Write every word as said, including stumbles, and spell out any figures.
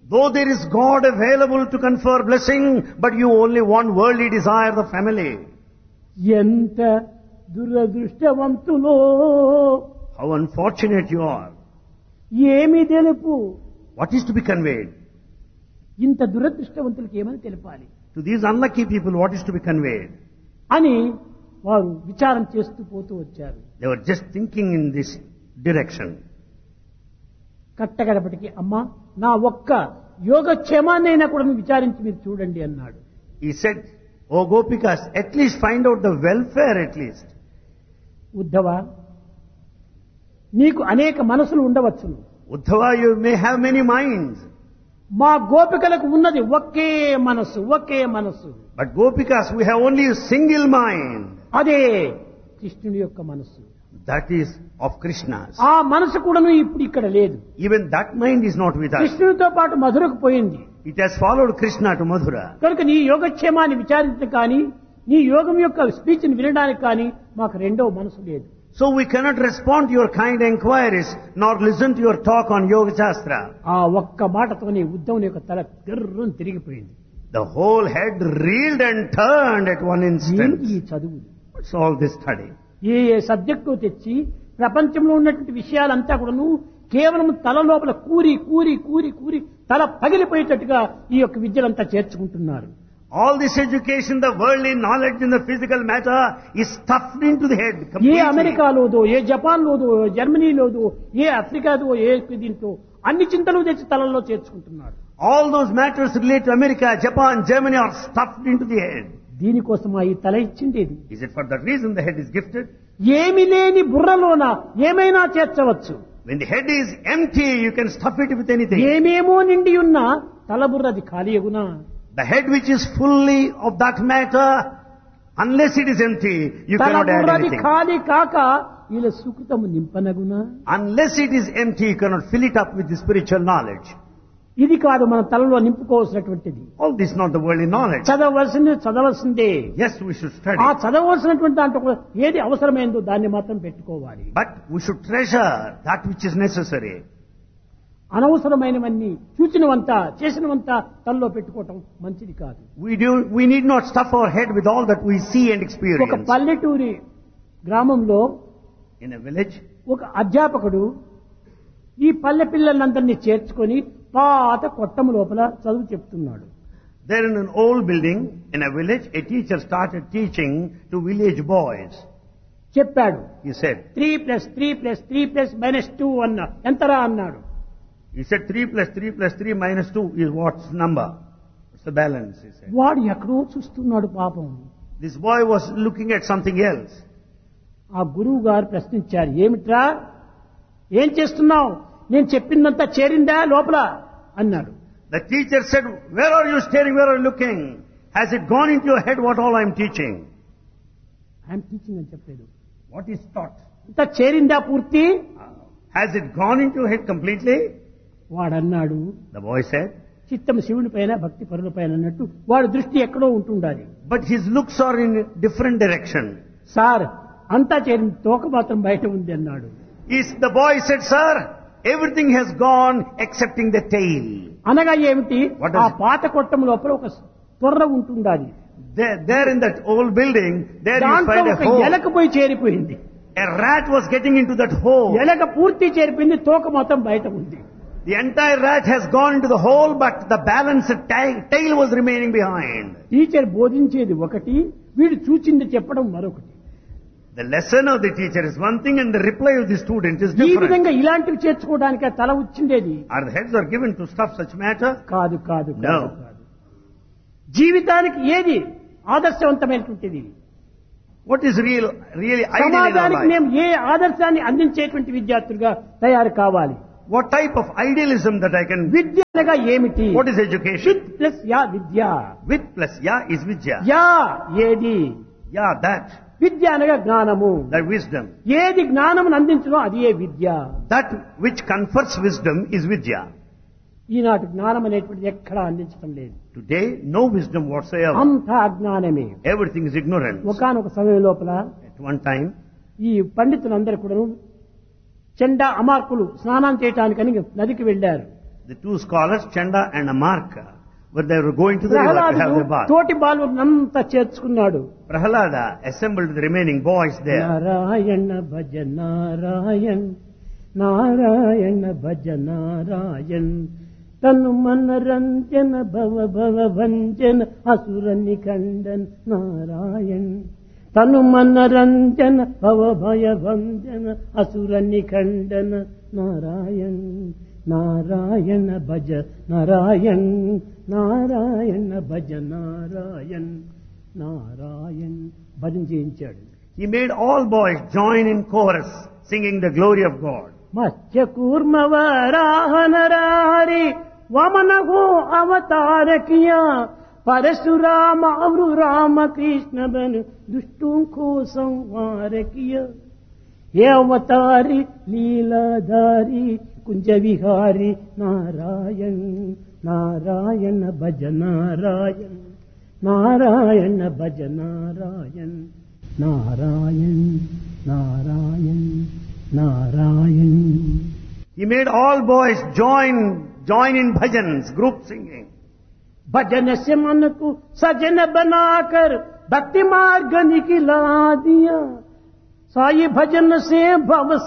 Though there is God available to confer blessing, but you only want worldly desire the family. ఎంత దురదృష్టవంతులో, How unfortunate you are. ఏమి తెలుపు. What is to be conveyed? ఇంత దురదృష్టవంతులకి ఏమని తెలపాలి To these unlucky people, what is to be conveyed? అని వారు విచారం చేస్తూ పోతూ వచ్చారు. They were just thinking in this direction. కట్టగడపటికి అమ్మా నా ఒక్క యోగక్షేమాన్నైనా కూడా విచారించి మీరు చూడండి అన్నాడు. He said, "Oh Gopikas, at least find out the welfare at least." Uddhava, నీకు అనేక మనసులు ఉండవచ్చును. Uddhava, you may have many minds. మా గోపికలకు ఉన్నది ఒకే మనసు, ఒకే మనసు. But Gopikas, we have only a single mind. అదే కృష్ణుని యొక్క మనసు. That is of Krishna's. ఆ మనసు కూడాను ఇప్పుడు ఇక్కడ లేదు. Even that mind is not with us. కృష్ణునితో పాటు మధురకు పోయింది. It has followed Krishna to Mathura. కనుక నీ యోగక్షేమాన్ని విచారించడం కానీ, నీ యోగం యొక్క స్పీచ్ ని వినడానికి కానీ మాకు రెండో మనసు లేదు. So we cannot respond to your kind enquiries, nor listen to your talk on Yoga Shastra. ఆ ఒక్క మాటతోనే ఉద్ధవుని యొక్క తల గర్రం తిరిగిపోయింది. The whole head reeled and turned at one instant. ఏంటి ఈ చదువు? What's all this study? A A subject తెచ్చి ప్రపంచంలో ఉన్నటువంటి విషయాలంతా కూడాను కేవలం తల లోపల కూరి కూరి కూరి కూరి తల పగిలిపోయేటట్టుగా ఈ యొక్క విద్యలంతా చేర్చుకుంటున్నారు. All this education, the worldly knowledge in the physical matter is stuffed into the head A completely. అమెరికాలోదో, ఏ జపాన్లోదో, జర్మనీలోదో, ఏ ఆఫ్రికాదో, ఏ దీంతో అన్ని చింతలు తెచ్చి తలలో చేర్చుకుంటున్నారు. All those matters related to America, Japan, Germany are stuffed into the head. దీనికోసం ఈ తల ఇచ్చిండేది. Is it for that reason the head is gifted? ఏమి లేని బుర్రలోన ఏమైనా చేర్చవచ్చు. When the head is empty, you can stuff it with anything. ఏమేమో నిండి ఉన్నా తల బుర్రది ఖాళీయగునా. The head which is fully of that matter, unless it is empty, you తల cannot add బుర్రది anything. ఖాళీ కాక ఇలా సుకృతము నింపనగునా. Unless it is empty, you cannot fill it up with the spiritual knowledge. ఇది కాదు మన తలలో నింపుకోవాల్సినటువంటిది. All this not the worldly knowledge. చదవలసింది చదవలసిందే. Yes, we should study. ఆ చదవలసినటువంటి దాంట్లో ఏది అవసరమైందో దాన్ని మాత్రం పెట్టుకోవాలి. But we should treasure that which is necessary. అనవసరమైనవన్నీ చూచినవంతా చేసినవంతా తలలో పెట్టుకోవటం మంచిది కాదు. We do. We need not stuff our head with all that we see and ఒక experience. పల్లెటూరి గ్రామంలో In a village, ఒక అధ్యాపకుడు ఈ పల్లె పిల్లలందరినీ చేర్చుకొని పాత కొట్టము లోపల చదువు చెప్తున్నాడు. there in an old building in a village, a teacher started teaching to village boys. చెప్పాడు, He said, three plus three plus three plus minus two అన్నా ఎంతరా అన్నాడు. he said three plus three plus three minus two is what's number? What's the balance? He said. వాడు ఎక్కడో చూస్తున్నాడు పాపం. This boy was looking at something else. ఆ గురువు గారు ప్రశ్నించారు, ఏమిట్రా ఏం చేస్తున్నావు, నేను చెప్పిందంతా చేరిందా లోపల అన్నాడు. The teacher said, where are you staring? Where are you looking? Has it gone into your head what all I am teaching? I'm teaching అని చెప్పలేదు. What is taught? అంతా చేరిందా పూర్తి? Has it gone into your head completely? వాడన్నాడు, The boy said, చిత్తం శివుని పైన భక్తి పరుల పైన అన్నట్టు వాడి దృష్టి ఎక్కడో ఉంటుండాలి. but his looks are in different direction. Sir అంతా చేరింది, తోక మాత్రం బయట ఉంది అన్నాడు. Is the boy said, sir, everything has gone excepting the tail. అనగా ఏమిటి? What does ఆ it- పాత కొట్టం లోపల ఒక తొర్ర ఉంటుండాలి. There, there in that old building, there you దాంట్లో find a ఒక hole. ఎలక పోయి చేరిపోయింది. A rat was getting into that hole. ఎలక పూర్తి చేరిపోయింది, తోక మాత్రం బయట ఉంది. The entire rat has gone into the hole, but the balanced ta- tail was remaining behind. Teacher బోధించేది ఒకటి, వీడు చూచింది చెప్పడం మరొకటి. The lesson of the teacher is one thing and the reply of the student is ఈ different. విధంగా ఇలాంటివి చేర్చుకోవడానికి ఆ తల వచ్చిండేది Our heads are given to stuff such matter? కాదు కాదు No. కాదు, కాదు. జీవితానికి ఏది ఆదర్శవంతమైనటువంటిది? What is real, really ideal in our సమాజానికి life? మేము ఏ ఆదర్శాన్ని అందించేటువంటి విద్యార్థులుగా తయారు కావాలి? What type of idealism that I can... విద్య అనగా ఏమిటి? What is education? Plus yeah Vidya. With plus ya is vidya. Yeah ఏది? Ya, that. విద్య అనగా జ్ఞానము. That wisdom. ఏది జ్ఞానమును అందించడం అది ఏ విద్య. That which confers wisdom is vidya. ఈనాటి జ్ఞానం అనేటువంటిది ఎక్కడా అందించడం లేదు. Today, no wisdom whatsoever. అంతా అజ్ఞానమే. Everything is ignorance. ఒకానొక సమయం లోపల At one time, ఈ పండితులందరూ కూడా చెండా అమార్కులు స్నానం చేయటానికని నదికి వెళ్లారు. The two scholars, Chanda and Amarka, when they were going to the river to have ప్రహ్లాదుడు their bath, తోటి బాలునంతా చేర్చుకున్నాడు. Prahalada assembled the remaining boys there. Narayana భజ నారాయణ నారాయణ భజ నారాయణ తను మనరంజన భవ భవ భంజన అసుర నిఖండన్ నారాయణ తను మనరంజన భవ భయ భంజన అసుర నిఖండన నారాయణ నారాయణ భజ నారాయణ నారాయణ భజ నారాయణ నారాయణ భజన చేయించాడు. He made all boys join in chorus singing the glory of God. మత్స్య కూర్మ వరాహనరారి వమనహో అవతార కియా పరశురామ అవరు రామ కృష్ణ బను దుష్టోं को संहार किया हे अवतारी लीलाधारी कुंज विहारी नारायण नारायण भज नारायण नारायण भज Narayan Narayan Narayan Narayan. He made all boys join, join in bhajans, group singing. भजन से मन को सजन बनाकर भक्ति मार्ग निकला दिया साई भजन से भव